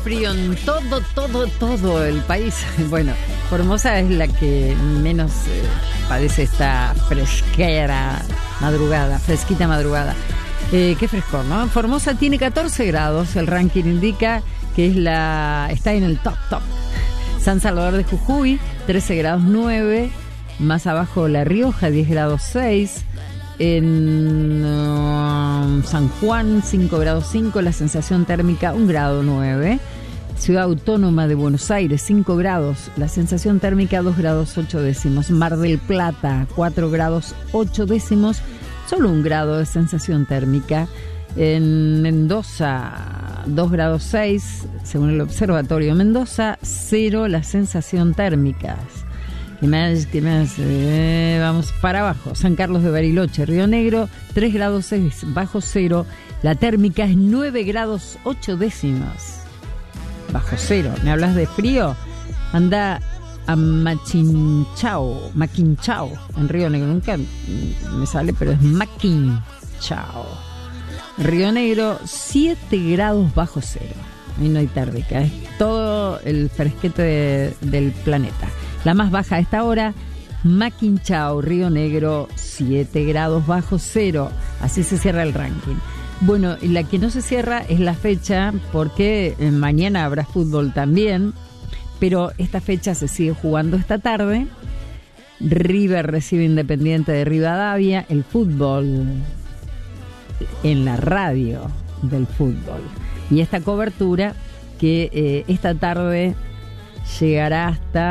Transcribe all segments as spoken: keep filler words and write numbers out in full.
Frío en todo, todo, todo el país. Bueno, Formosa es la que menos eh, padece esta fresquera madrugada, fresquita madrugada. Eh, qué frescor, ¿no? Formosa tiene catorce grados, el ranking indica que es la está en el top, top. San Salvador de Jujuy, trece grados nueve. Más abajo La Rioja, diez grados seis. En uh, San Juan, cinco grados cinco, la sensación térmica un grado nueve. Ciudad Autónoma de Buenos Aires, cinco grados, la sensación térmica dos grados ocho décimos. Mar del Plata, cuatro grados ocho décimos, solo un grado de sensación térmica. En Mendoza, dos grados seis, según el Observatorio Mendoza, cero la sensación térmica. ¿Qué más? ¿Qué más? Eh, vamos para abajo. San Carlos de Bariloche, Río Negro, tres grados seis bajo cero. La térmica es nueve grados ocho décimas bajo cero. ¿Me hablas de frío? Anda a Machinchao, Maquinchao, en Río Negro. Nunca me sale, pero es Maquinchao. Río Negro, siete grados bajo cero. Ahí no hay térmica, es todo el fresquete de, del planeta. La más baja a esta hora, Maquinchao, Río Negro, siete grados bajo cero. Así se cierra el ranking. Bueno, la que no se cierra es la fecha, porque mañana habrá fútbol también, pero esta fecha se sigue jugando esta tarde. River recibe Independiente de Rivadavia, el fútbol en la radio del fútbol. Y esta cobertura que eh, esta tarde llegará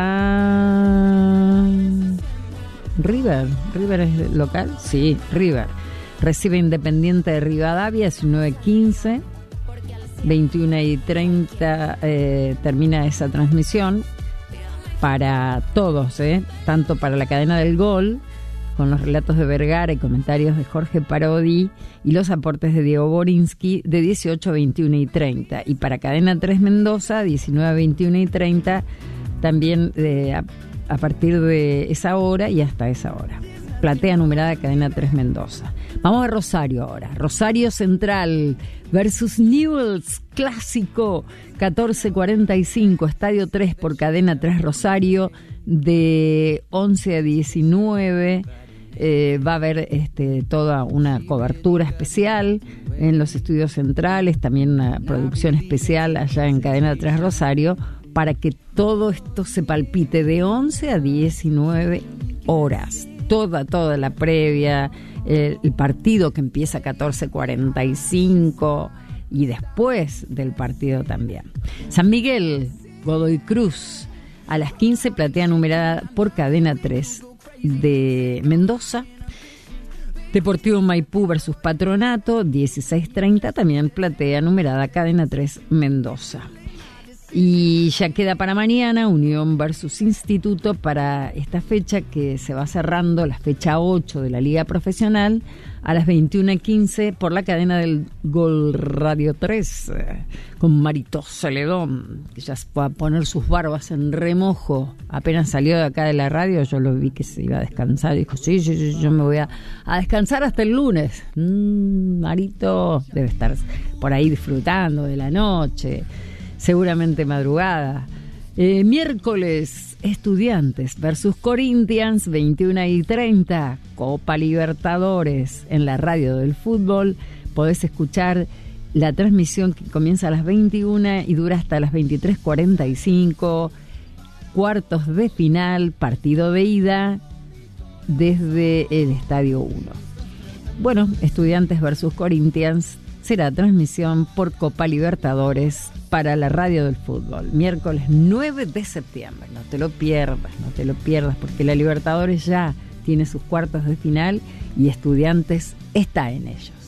hasta River. ¿River es local? Sí, River. Recibe Independiente de Rivadavia, diecinueve quince, veintiuno y treinta eh, termina esa transmisión para todos, eh, tanto para la cadena del Gol, con los relatos de Vergara y comentarios de Jorge Parodi y los aportes de Diego Borinsky de dieciocho, veintiuno y treinta. Y para Cadena tres Mendoza, diecinueve, veintiuno y treinta, también eh, a, a partir de esa hora y hasta esa hora. Platea numerada Cadena tres Mendoza. Vamos a Rosario ahora. Rosario Central versus Newell's, clásico, catorce cuarenta y cinco, Estadio tres por Cadena tres Rosario, de once a diecinueve. Eh, va a haber este, toda una cobertura especial en los estudios centrales, también una producción especial allá en Cadena tres Rosario, para que todo esto se palpite de once a diecinueve horas. Toda, toda la previa, el, el partido que empieza a catorce cuarenta y cinco y después del partido también. San Miguel, Godoy Cruz, a las quince, platea numerada por Cadena tres de Mendoza. Deportivo Maipú versus Patronato, dieciséis treinta, también platea numerada Cadena tres Mendoza. Y ya queda para mañana Unión versus Instituto, para esta fecha que se va cerrando, la fecha ocho de la Liga Profesional, a las veintiuno quince por la cadena del Gol Radio tres, eh, con Marito Celedón, que ya va a poner sus barbas en remojo. Apenas salió de acá de la radio, yo lo vi que se iba a descansar, y dijo, sí, sí, sí, yo me voy a, a descansar hasta el lunes. Mm, Marito debe estar por ahí disfrutando de la noche, seguramente madrugada. Eh, miércoles, Estudiantes versus Corinthians, veintiuno y treinta, Copa Libertadores. En la radio del fútbol podés escuchar la transmisión que comienza a las veintiuna y dura hasta las veintitrés cuarenta y cinco. Cuartos de final, partido de ida desde el Estadio uno. Bueno, Estudiantes versus Corinthians será transmisión por Copa Libertadores para la radio del fútbol, miércoles nueve de septiembre. No te lo pierdas, no te lo pierdas, porque la Libertadores ya tiene sus cuartos de final y Estudiantes está en ellos.